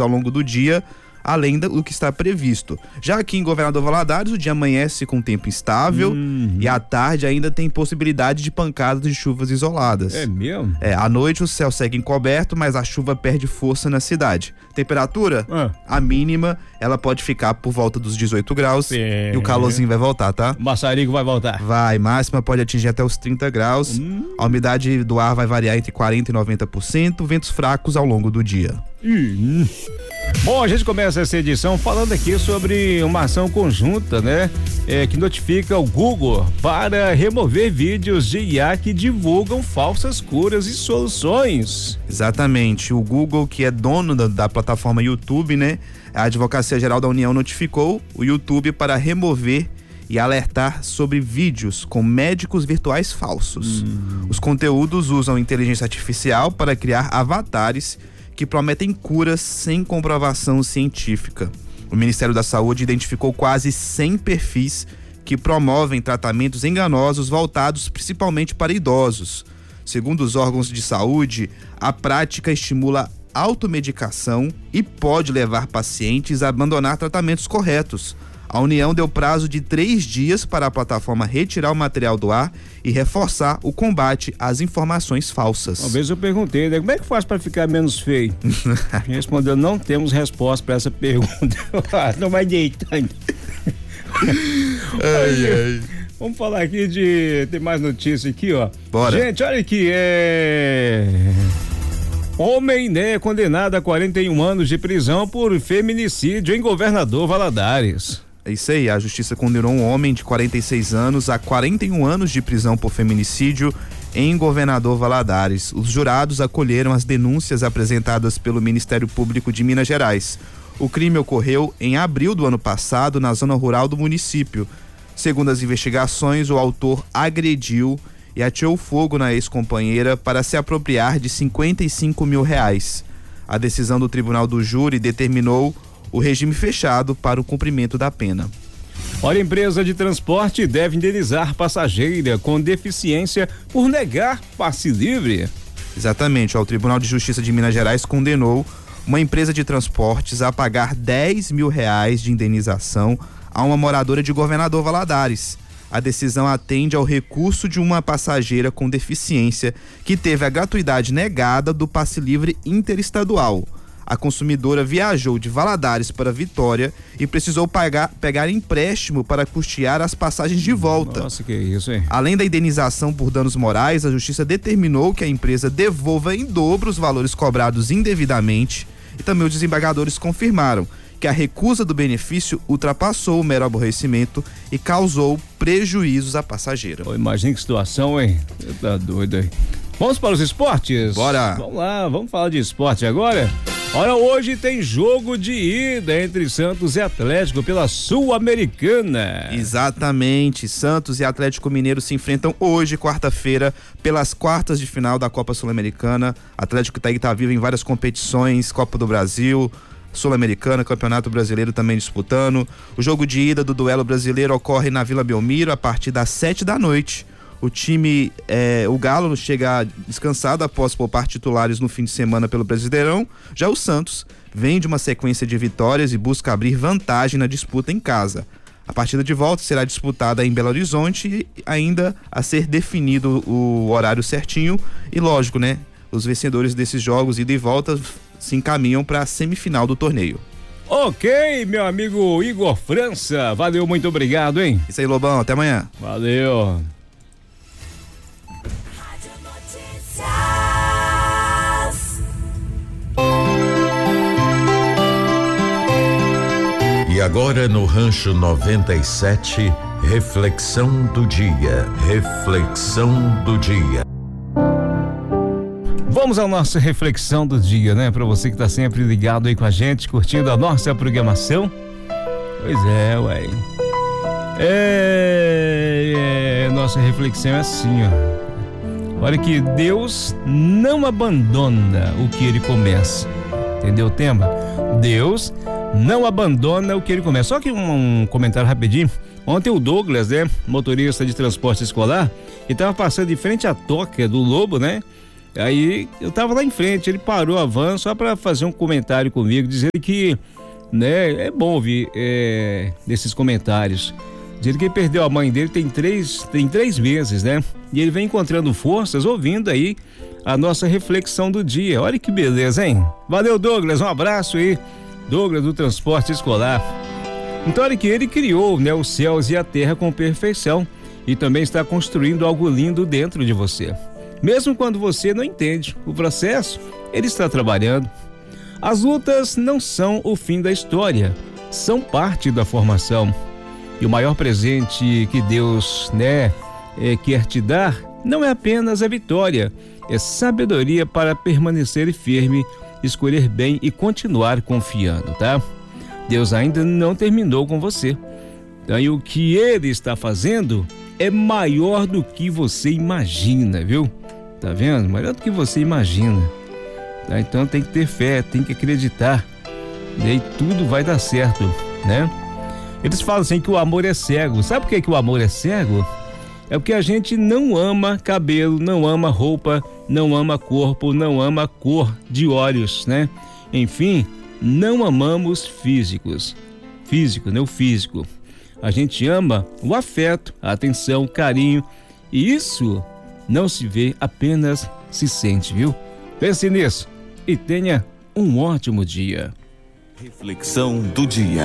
ao longo do dia, além do que está previsto. Já aqui em Governador Valadares, o dia amanhece com tempo instável e à tarde ainda tem possibilidade de pancadas de chuvas isoladas. É mesmo? À noite o céu segue encoberto, mas a chuva perde força na cidade. Temperatura? A mínima, ela pode ficar por volta dos 18 graus e o calorzinho vai voltar, tá? O maçarico vai voltar. Vai, máxima pode atingir até os 30 graus. A umidade do ar vai variar entre 40% e 90%, ventos fracos ao longo do dia. Bom, a gente começa essa edição falando aqui sobre uma ação conjunta, né? Que notifica o Google para remover vídeos de IA que divulgam falsas curas e soluções. Exatamente, o Google, que é dono da plataforma YouTube, né? A Advocacia Geral da União notificou o YouTube para remover e alertar sobre vídeos com médicos virtuais falsos. Os conteúdos usam inteligência artificial para criar avatares que prometem curas sem comprovação científica. O Ministério da Saúde identificou quase 100 perfis que promovem tratamentos enganosos voltados principalmente para idosos. Segundo os órgãos de saúde, a prática estimula automedicação e pode levar pacientes a abandonar tratamentos corretos. A União deu prazo de 3 dias para a plataforma retirar o material do ar e reforçar o combate às informações falsas. Uma vez eu perguntei, né, como é que faz para ficar menos feio? Respondeu, não temos resposta para essa pergunta. Não vai deitando. Vamos falar aqui tem mais notícia aqui, ó. Bora. Gente, olha aqui, homem, né, condenado a 41 anos de prisão por feminicídio em Governador Valadares. É isso aí, a justiça condenou um homem de 46 anos a 41 anos de prisão por feminicídio em Governador Valadares. Os jurados acolheram as denúncias apresentadas pelo Ministério Público de Minas Gerais. O crime ocorreu em abril do ano passado na zona rural do município. Segundo as investigações, o autor agrediu e ateou fogo na ex-companheira para se apropriar de R$55 mil. A decisão do Tribunal do Júri determinou o regime fechado para o cumprimento da pena. Olha, empresa de transporte deve indenizar passageira com deficiência por negar passe livre. Exatamente, o Tribunal de Justiça de Minas Gerais condenou uma empresa de transportes a pagar R$10 mil de indenização a uma moradora de Governador Valadares. A decisão atende ao recurso de uma passageira com deficiência que teve a gratuidade negada do passe livre interestadual. A consumidora viajou de Valadares para Vitória e precisou pegar empréstimo para custear as passagens de volta. Nossa, que isso, hein? Além da indenização por danos morais, a justiça determinou que a empresa devolva em dobro os valores cobrados indevidamente e também os desembargadores confirmaram que a recusa do benefício ultrapassou o mero aborrecimento e causou prejuízos à passageira. Imagina que situação, hein? Você tá doido aí. Vamos para os esportes? Bora! Vamos lá, vamos falar de esporte agora? Olha, hoje tem jogo de ida entre Santos e Atlético pela Sul-Americana. Exatamente, Santos e Atlético Mineiro se enfrentam hoje, quarta-feira, pelas quartas de final da Copa Sul-Americana. Atlético tá vivo em várias competições, Copa do Brasil, Sul-Americana, Campeonato Brasileiro também disputando. O jogo de ida do duelo brasileiro ocorre na Vila Belmiro a partir das 19h. O time, o Galo chega descansado após poupar titulares no fim de semana pelo Brasileirão. Já o Santos vem de uma sequência de vitórias e busca abrir vantagem na disputa em casa. A partida de volta será disputada em Belo Horizonte e ainda a ser definido o horário certinho. E lógico, né? Os vencedores desses jogos, ida e volta, se encaminham para a semifinal do torneio. Ok, meu amigo Igor França. Valeu, muito obrigado, hein? Isso aí, Lobão. Até amanhã. Valeu. E agora no Rancho 97, reflexão do dia. Reflexão do dia. Vamos à nossa reflexão do dia, né? Para você que tá sempre ligado aí com a gente, curtindo a nossa programação. Pois é, ué. Nossa reflexão é assim, ó. Olha que Deus não abandona o que ele começa. Entendeu o tema? Deus não abandona o que ele começa. Só que um comentário rapidinho. Ontem o Douglas, né, motorista de transporte escolar, ele estava passando de frente à toca do Lobo, né? Aí eu tava lá em frente, ele parou a van só para fazer um comentário comigo, dizendo que, né, é bom ouvir desses comentários. Dizendo que ele perdeu a mãe dele tem três meses, né? E ele vem encontrando forças ouvindo aí a nossa reflexão do dia. Olha que beleza, hein? Valeu, Douglas, um abraço aí. Douglas do Transporte Escolar. Então olha que ele criou, né, os céus e a terra com perfeição e também está construindo algo lindo dentro de você. Mesmo quando você não entende o processo, ele está trabalhando. As lutas não são o fim da história, são parte da formação. E o maior presente que Deus, né, quer te dar não é apenas a vitória, é sabedoria para permanecer firme, escolher bem e continuar confiando, tá? Deus ainda não terminou com você. Então, e o que Ele está fazendo é maior do que você imagina, viu? Tá vendo? Maior do que você imagina. Tá? Então tem que ter fé, tem que acreditar. E aí tudo vai dar certo, né? Eles falam assim que o amor é cego. Sabe por que o amor é cego? É porque a gente não ama cabelo, não ama roupa, não ama corpo, não ama cor de olhos, né? Enfim, não amamos físicos. Físico, né? O físico. A gente ama o afeto, a atenção, o carinho. E isso não se vê, apenas se sente, viu? Pense nisso e tenha um ótimo dia. Reflexão do dia.